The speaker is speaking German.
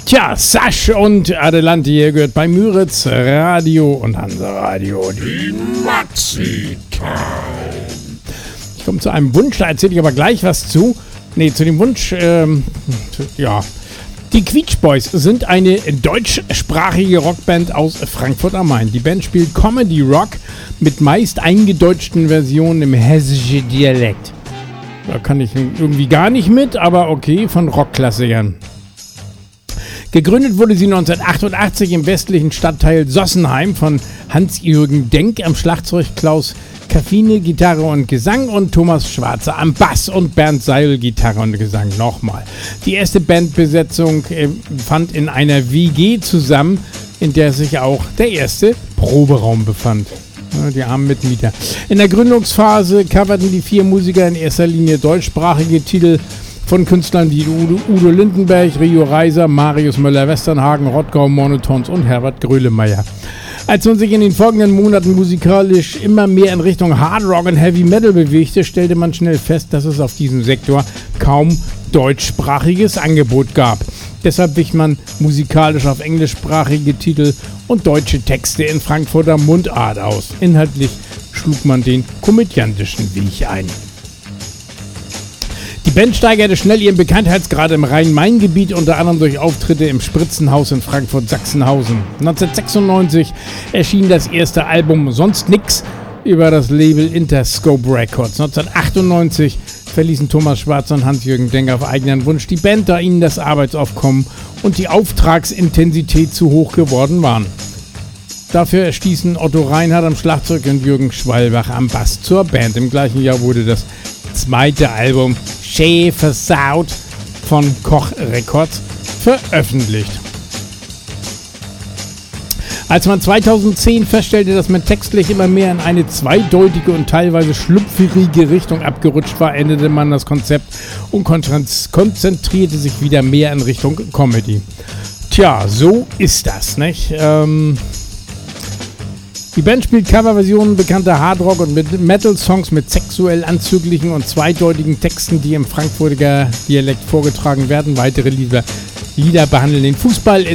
Tja, Sasch und Adelante hier gehört bei Müritz Radio und Hansa Radio. Die Maxi-Time. Ich komme zu einem Wunsch, da erzähle ich aber gleich was zu. Zu dem Wunsch, ja. Die Quietsch Boys sind eine deutschsprachige Rockband aus Frankfurt am Main. Die Band spielt Comedy Rock mit meist eingedeutschten Versionen im hessischen Dialekt. Da kann ich irgendwie gar nicht mit, aber okay, von Rockklassikern. Gegründet wurde sie 1988 im westlichen Stadtteil Sossenheim von Hans-Jürgen Denk am Schlagzeug, Klaus Kaffine, Gitarre und Gesang und Thomas Schwarzer am Bass und Bernd Seil, Gitarre und Gesang nochmal. Die erste Bandbesetzung fand in einer WG zusammen, in der sich auch der erste Proberaum befand. Die armen Mitmieter. In der Gründungsphase coverten die 4 Musiker in erster Linie deutschsprachige Titel von Künstlern wie Udo Lindenberg, Rio Reiser, Marius Müller-Westernhagen, Rottgau Monotons und Herbert Grönemeyer. Als man sich in den folgenden Monaten musikalisch immer mehr in Richtung Hard Rock und Heavy Metal bewegte, stellte man schnell fest, dass es auf diesem Sektor kaum deutschsprachiges Angebot gab. Deshalb wich man musikalisch auf englischsprachige Titel und deutsche Texte in Frankfurter Mundart aus. Inhaltlich schlug man den komödiantischen Weg ein. Die Band steigerte schnell ihren Bekanntheitsgrad im Rhein-Main-Gebiet, unter anderem durch Auftritte im Spritzenhaus in Frankfurt-Sachsenhausen. 1996 erschien das erste Album Sonst Nix über das Label Interscope Records. 1998 verließen Thomas Schwarzer und Hans-Jürgen Denk auf eigenen Wunsch die Band, da ihnen das Arbeitsaufkommen und die Auftragsintensität zu hoch geworden waren. Dafür stießen Otto Reinhardt am Schlagzeug und Jürgen Schwalbach am Bass zur Band. Im gleichen Jahr wurde das zweite Album Schee versaut von Koch Records veröffentlicht. Als man 2010 feststellte, dass man textlich immer mehr in eine zweideutige und teilweise schlüpfrige Richtung abgerutscht war, änderte man das Konzept und konzentrierte sich wieder mehr in Richtung Comedy. Tja, so ist das, nicht? Die Band spielt Coverversionen bekannter Hardrock- und Metal-Songs mit sexuell anzüglichen und zweideutigen Texten, die im Frankfurter Dialekt vorgetragen werden. Weitere Lieder behandeln den Fußball